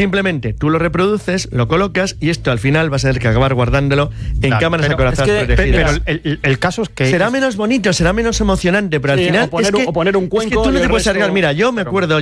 Simplemente tú lo reproduces, lo colocas y esto al final vas a tener que acabar guardándolo en cámaras acorazadas protegidas. Pero el caso es que... Será menos bonito, será menos emocionante, pero al final o poner un cuenco... es que tú no te puedes arriesgar. Mira, yo me acuerdo...